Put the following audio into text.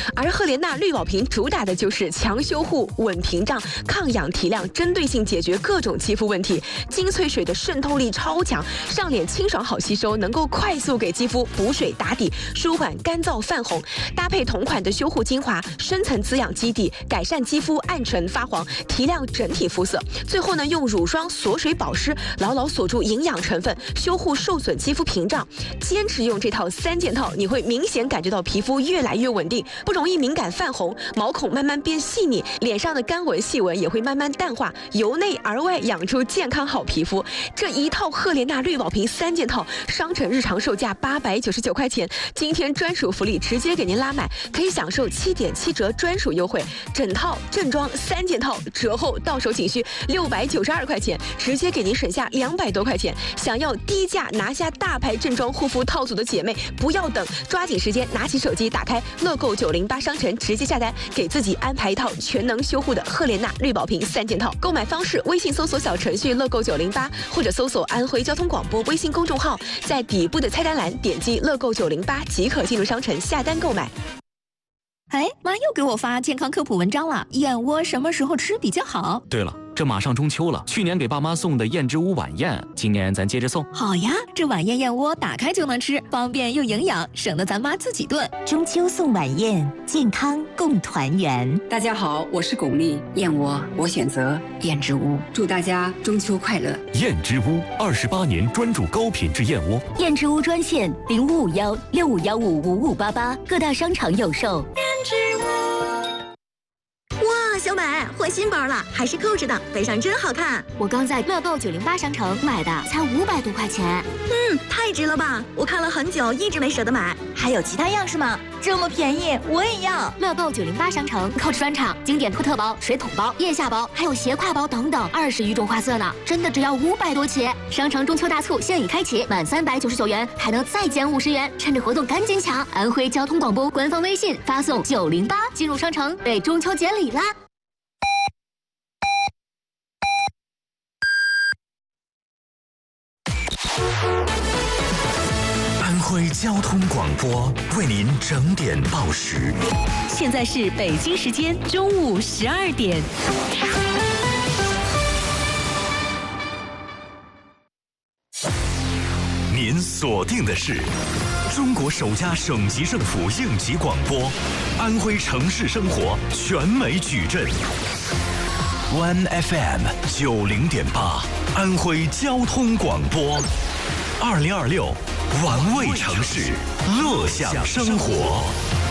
而赫莲娜绿宝瓶主打的就是强修护、稳屏障、抗氧提亮，针对性解决各种肌肤问题。精粹水的渗透力超强，上脸清爽好吸收，能够快速给肌肤补水打底，舒缓干燥泛红。搭配同款的修护精华，深层滋养基底，改善肌肤暗沉发黄，提亮整体肤色。最后呢，用乳霜锁水保湿，牢牢锁住营养成分，修护受损肌肤屏障。坚持用这套3件套，你会明显感觉到皮肤越来越稳定，不容易敏感泛红，毛孔慢慢变细腻，脸上的干纹细纹也会慢慢淡化，由内而外养出健康好皮肤。这一套赫莲娜绿宝瓶3件套，商城日常售价899块钱，今天专属福利直接给您拉满，可以享受7.7折专属优惠，整套正装3件套折后到手仅需692块钱，直接给您省下200多块钱。想要低价拿下大牌正装护肤套组的姐妹，不要等，抓紧时间拿起手机，打开乐购908商城，直接下单，给自己安排一套全能修护的赫莲娜绿宝瓶3件套。购买方式：微信搜索小程序乐购908，或者搜索安徽交通广播微信公众号，在底部的菜单栏点击乐购908即可进入商城下单购买。 哎，妈又给我发健康科普文章了，燕窝什么时候吃比较好？ 对了，这马上中秋了，去年给爸妈送的燕之屋晚宴，今年咱接着送。 好呀，这晚宴燕窝打开就能吃，方便又营养，省得咱妈自己炖。 中秋送晚宴，健康共团圆。 大家好，我是巩俐，燕窝我选择燕之屋，祝大家中秋快乐。 燕之屋28年专注高品质燕窝。 燕之屋专线0551651588，各大商场有售。 哇，小美换新包了，还是扣着的，背上真好看。 我刚在乐购908商城买的，才500多块钱。 太值了吧！我看了很久，一直没舍得买。 还有其他样式吗？这么便宜，我也要。乐购908商城 Coach 专场经典托特包、水桶包、腋下包，还有斜挎包等等，20余种花色呢，真的只要500多起。商城中秋大促现已开启，满399元还能再减50元，趁着活动赶紧抢！安徽交通广播官方微信发送908进入商城，被中秋节礼啦！ 安徽交通广播为您整点报时。 现在是北京时间中午12点。 您锁定的是中国首家省级政府应急广播，安徽城市生活全美矩阵。One FM 90.8，安徽交通广播，2026，玩味城市，乐享生活。